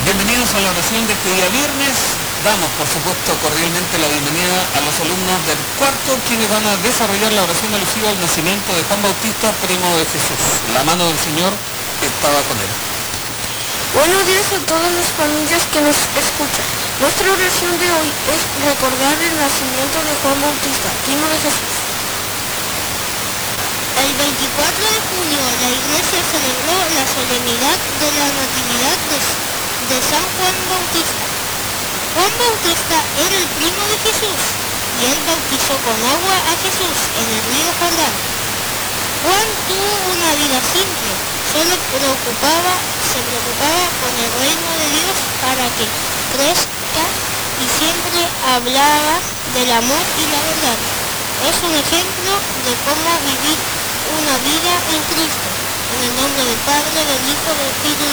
Bienvenidos a la oración de este día viernes. Damos, por supuesto, cordialmente la bienvenida a los alumnos del cuarto, quienes van a desarrollar la oración alusiva al nacimiento de Juan Bautista, primo de Jesús. La mano del Señor estaba con él. Buenos días a todas las familias que nos escuchan. Nuestra oración de hoy es recordar el nacimiento de Juan Bautista, primo de Jesús. El 24 de junio la Iglesia celebró la solemnidad de la Natividad de San Juan Bautista. Juan Bautista era el primo de Jesús y él bautizó con agua a Jesús en el río Jordán. Juan tuvo una vida simple, se preocupaba con el reino de Dios para que crezca y siempre hablaba del amor y la verdad. Es un ejemplo de cómo vivir una vida en Cristo. En el nombre del Padre, del Hijo y del Espíritu